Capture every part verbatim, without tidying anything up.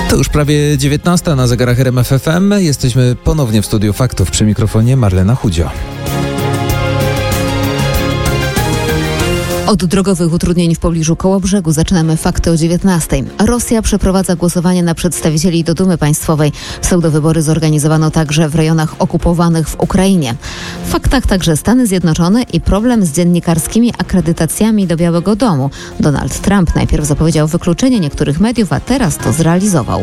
To już prawie dziewiętnasta na zegarach R M F F M. Jesteśmy ponownie w studiu faktów, przy mikrofonie Marlena Chudzio. Od drogowych utrudnień w pobliżu Kołobrzegu zaczynamy fakty o dziewiętnastej. Rosja przeprowadza głosowanie na przedstawicieli do Dumy Państwowej. Pseudowybory zorganizowano także w rejonach okupowanych w Ukrainie. W faktach także Stany Zjednoczone i problem z dziennikarskimi akredytacjami do Białego Domu. Donald Trump najpierw zapowiedział wykluczenie niektórych mediów, a teraz to zrealizował.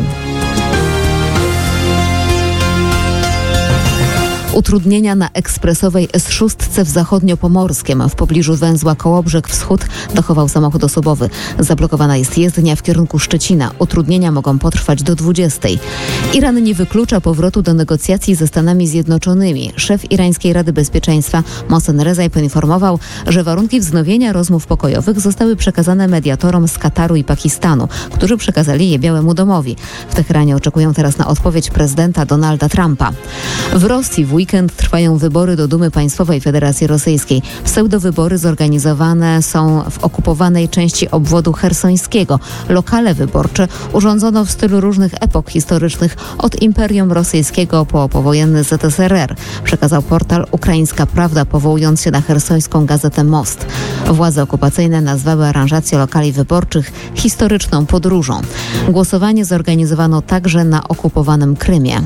Utrudnienia na ekspresowej S sześć w Zachodniopomorskiem. W pobliżu węzła Kołobrzeg Wschód dochował samochód osobowy. Zablokowana jest jezdnia w kierunku Szczecina. Utrudnienia mogą potrwać do dwudziestej. Iran nie wyklucza powrotu do negocjacji ze Stanami Zjednoczonymi. Szef Irańskiej Rady Bezpieczeństwa Mohsen Rezai poinformował, że warunki wznowienia rozmów pokojowych zostały przekazane mediatorom z Kataru i Pakistanu, którzy przekazali je Białemu Domowi. W Teheranie oczekują teraz na odpowiedź prezydenta Donalda Trumpa. W Rosji w weekend trwają wybory do Dumy Państwowej Federacji Rosyjskiej. Pseudowybory zorganizowane są w okupowanej części obwodu chersońskiego. Lokale wyborcze urządzono w stylu różnych epok historycznych, od Imperium Rosyjskiego po powojenny Z S R R, przekazał portal Ukraińska Prawda, powołując się na chersońską gazetę Most. Władze okupacyjne nazwały aranżację lokali wyborczych historyczną podróżą. Głosowanie zorganizowano także na okupowanym Krymie.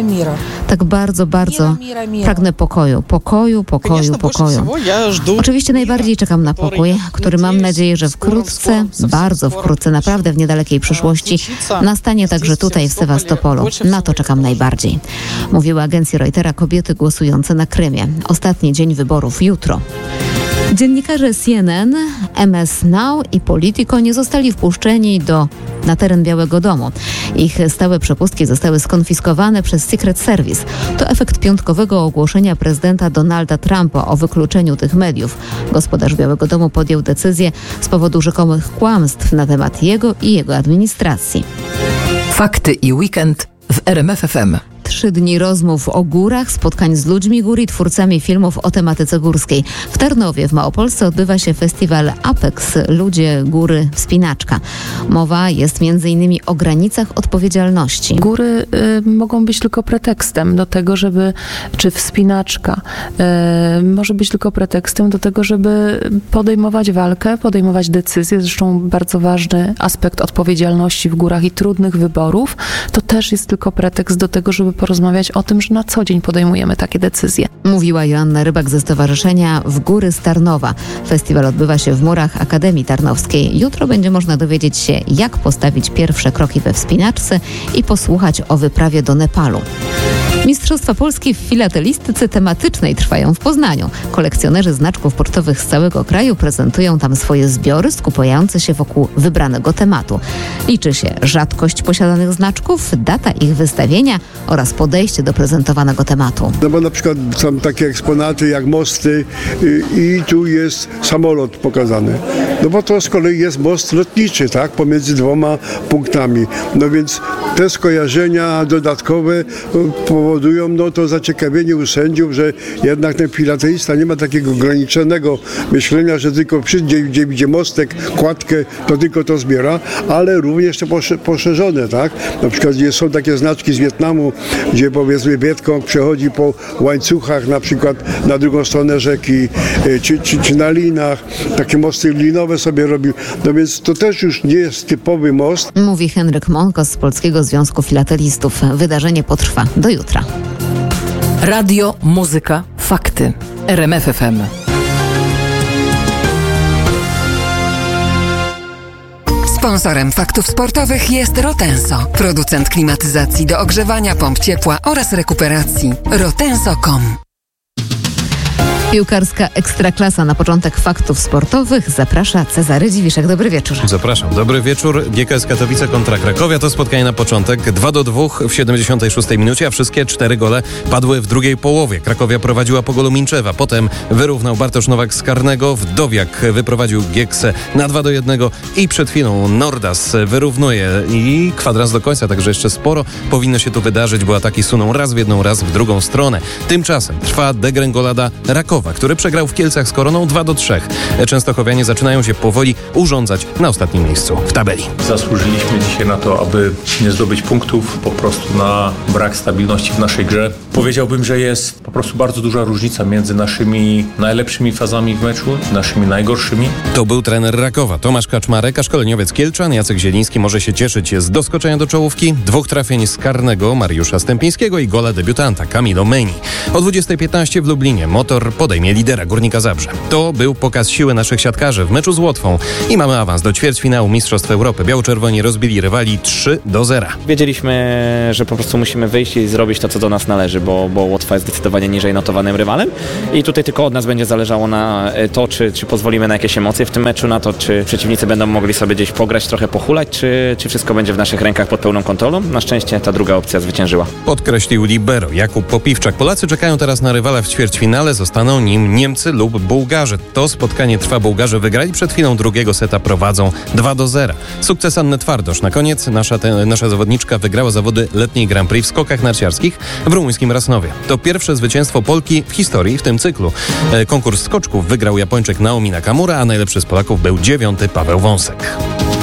Tak bardzo, bardzo pragnę pokoju, pokoju, pokoju, pokoju. Oczywiście najbardziej czekam na pokój, który mam nadzieję, że wkrótce, bardzo wkrótce, naprawdę w niedalekiej przyszłości nastanie także tutaj w Sewastopolu. Na to czekam najbardziej. Mówiły agencji Reutera kobiety głosujące na Krymie. Ostatni dzień wyborów jutro. Dziennikarze C N N, M S Now i Politico nie zostali wpuszczeni do, na teren Białego Domu. Ich stałe przepustki zostały skonfiskowane przez Secret Service. To efekt piątkowego ogłoszenia prezydenta Donalda Trumpa o wykluczeniu tych mediów. Gospodarz Białego Domu podjął decyzję z powodu rzekomych kłamstw na temat jego i jego administracji. Fakty i weekend w R M F F M. Trzy dni rozmów o górach, spotkań z ludźmi gór i twórcami filmów o tematyce górskiej. W Tarnowie w Małopolsce odbywa się festiwal Apex Ludzie, Góry, Wspinaczka. Mowa jest między innymi o granicach odpowiedzialności. Góry y, mogą być tylko pretekstem do tego, żeby, czy wspinaczka y, może być tylko pretekstem do tego, żeby podejmować walkę, podejmować decyzje. Zresztą bardzo ważny aspekt odpowiedzialności w górach i trudnych wyborów, to też jest tylko pretekst do tego, żeby porozmawiać o tym, że na co dzień podejmujemy takie decyzje. Mówiła Joanna Rybak ze Stowarzyszenia W Góry z Tarnowa. Festiwal odbywa się w murach Akademii Tarnowskiej. Jutro będzie można dowiedzieć się, jak postawić pierwsze kroki we wspinaczce i posłuchać o wyprawie do Nepalu. Mistrzostwa Polski w filatelistyce tematycznej trwają w Poznaniu. Kolekcjonerzy znaczków pocztowych z całego kraju prezentują tam swoje zbiory skupiające się wokół wybranego tematu. Liczy się rzadkość posiadanych znaczków, data ich wystawienia oraz podejście do prezentowanego tematu. No bo na przykład są takie eksponaty jak mosty i tu jest samolot pokazany. No bo to z kolei jest most lotniczy, tak, pomiędzy dwoma punktami. No więc te skojarzenia dodatkowe powodują no to zaciekawienie u sędziów, że jednak ten filatelista nie ma takiego ograniczonego myślenia, że tylko przyjdzie, gdzie widzie mostek, kładkę, to tylko to zbiera, ale również to poszerzone, tak? Na przykład gdzie są takie znaczki z Wietnamu, gdzie powiedzmy Wietkong przechodzi po łańcuchach, na przykład na drugą stronę rzeki, czy, czy, czy na linach, takie mosty linowe sobie robił. No więc to też już nie jest typowy most. Mówi Henryk Monkos z Polskiego Związku Filatelistów. Wydarzenie potrwa do jutra. Radio, muzyka, fakty. R M F F M. Sponsorem faktów sportowych jest Rotenso, producent klimatyzacji do ogrzewania, pomp ciepła oraz rekuperacji. rotenso kropka com. Piłkarska Ekstraklasa. Na początek faktów sportowych zaprasza Cezary Dziwiszek. Dobry wieczór. Zapraszam. Dobry wieczór. G K S Katowice kontra Krakowia. To spotkanie na początek. dwa do dwóch w siedemdziesiątej szóstej minucie, a wszystkie cztery gole padły w drugiej połowie. Krakowia prowadziła po golu Minczewa. Potem wyrównał Bartosz Nowak z karnego. Wdowiak wyprowadził Gieksę na dwa do jednego i przed chwilą Nordas wyrównuje i kwadrans do końca. Także jeszcze sporo powinno się tu wydarzyć, bo ataki suną raz w jedną, raz w drugą stronę. Tymczasem trwa degrengolada Rakowi. Rakowa, który przegrał w Kielcach z Koroną dwa do trzech. Częstochowianie zaczynają się powoli urządzać na ostatnim miejscu w tabeli. Zasłużyliśmy dzisiaj na to, aby nie zdobyć punktów, po prostu na brak stabilności w naszej grze. Powiedziałbym, że jest po prostu bardzo duża różnica między naszymi najlepszymi fazami w meczu i naszymi najgorszymi. To był trener Rakowa Tomasz Kaczmarek, a szkoleniowiec Kielczan Jacek Zieliński może się cieszyć z doskoczenia do czołówki, dwóch trafień z karnego Mariusza Stępińskiego i gola debiutanta Camilo Meni. O dwudziestej piętnaście w Lublinie Motor podejmie lidera Górnika Zabrze. To był pokaz siły naszych siatkarzy w meczu z Łotwą i mamy awans do ćwierćfinału Mistrzostw Europy. Biało-czerwoni rozbili rywali trzy do zera. Wiedzieliśmy, że po prostu musimy wyjść i zrobić to, co do nas należy, bo, bo Łotwa jest zdecydowanie niżej notowanym rywalem i tutaj tylko od nas będzie zależało na to, czy, czy pozwolimy na jakieś emocje w tym meczu, na to, czy przeciwnicy będą mogli sobie gdzieś pograć, trochę pohulać, czy, czy wszystko będzie w naszych rękach pod pełną kontrolą. Na szczęście ta druga opcja zwyciężyła. Podkreślił libero Jakub Popiwczak. Polacy czekają teraz na rywala w ćwierćfinale, zostaną nim Niemcy lub Bułgarzy. To spotkanie trwa, Bułgarzy wygrali przed chwilą drugiego seta, prowadzą dwa do zera. Sukces Anny Twardosz. Na koniec nasza, te, nasza zawodniczka wygrała zawody letniej Grand Prix w skokach narciarskich w rumuńskim Rasnowie. To pierwsze zwycięstwo Polki w historii w tym cyklu. E, konkurs skoczków wygrał Japończyk Naomi Nakamura, a najlepszy z Polaków był dziewiąty Paweł Wąsek.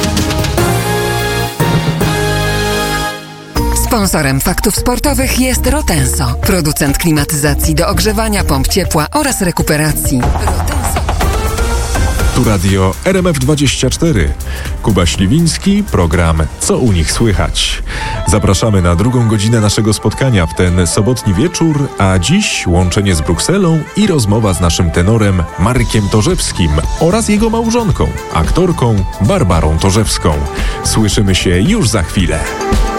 Sponsorem Faktów Sportowych jest Rotenso, producent klimatyzacji do ogrzewania, pomp ciepła oraz rekuperacji. Rotenso. Tu radio R M F dwadzieścia cztery. Kuba Śliwiński, program Co u nich słychać. Zapraszamy na drugą godzinę naszego spotkania w ten sobotni wieczór, a dziś łączenie z Brukselą i rozmowa z naszym tenorem Markiem Torzewskim oraz jego małżonką, aktorką Barbarą Torzewską. Słyszymy się już za chwilę.